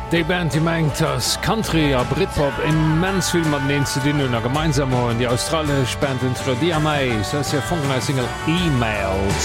Die Band die mengt ass Country a Britpop immens viel mat den ze Din a gemeinsam an die australisch Band Intro DMA se funken als Single E-Mails.